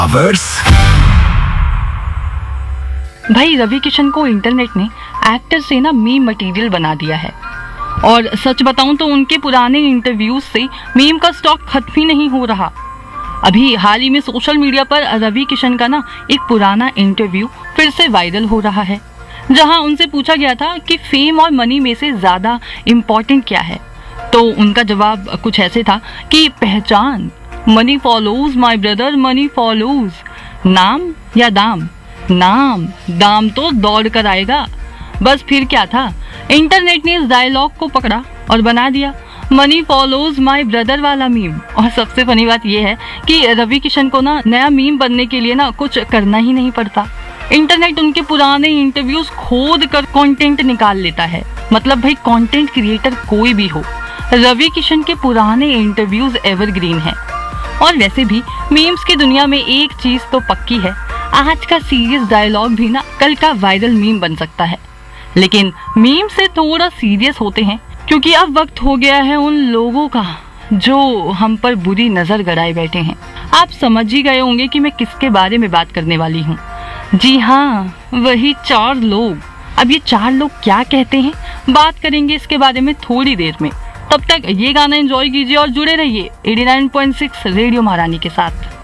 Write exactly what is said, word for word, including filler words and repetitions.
Hours. भाई रवि किशन को internet ने एक्टर से ना मीम मटेरियल बना दिया है। और सच बताऊं तो उनके पुराने इंटरव्यूज से मीम का स्टॉक खत्म ही नहीं हो रहा। अभी हाल ही में सोशल मीडिया पर रवि किशन का ना एक पुराना इंटरव्यू फिर से वायरल हो रहा है, जहां उनसे पूछा गया था कि फेम और मनी में से ज्यादा इम्पोर्टेंट क्या है। तो उनका जवाब कुछ ऐसे था कि पहचान, money follows my brother, money follows. नाम या दाम? नाम। दाम तो दौड़ कर आएगा। बस फिर क्या था, इंटरनेट ने इस डायलॉग को पकड़ा और बना दिया मनी फॉलोज माय ब्रदर वाला मीम। और सबसे फनी बात यह है कि रवि किशन को ना नया मीम बनने के लिए ना कुछ करना ही नहीं पड़ता। इंटरनेट उनके पुराने इंटरव्यूज खोद कर कंटेंट निकाल लेता है। मतलब भाई कंटेंट क्रिएटर कोई भी हो, रवि किशन के पुराने इंटरव्यूज एवरग्रीन हैं। और वैसे भी मीम्स की दुनिया में एक चीज तो पक्की है, आज का सीरियस डायलॉग भी ना कल का वायरल मीम बन सकता है। लेकिन मीम से थोड़ा सीरियस होते हैं, क्योंकि अब वक्त हो गया है उन लोगों का जो हम पर बुरी नजर गड़ाए बैठे हैं। आप समझ ही गए होंगे कि मैं किसके बारे में बात करने वाली हूँ। जी हाँ, वही चार लोग। अब ये चार लोग क्या कहते हैं, बात करेंगे इसके बारे में थोड़ी देर में। तब तक ये गाना एंजॉय कीजिए और जुड़े रहिए eighty nine point six radio महारानी के साथ।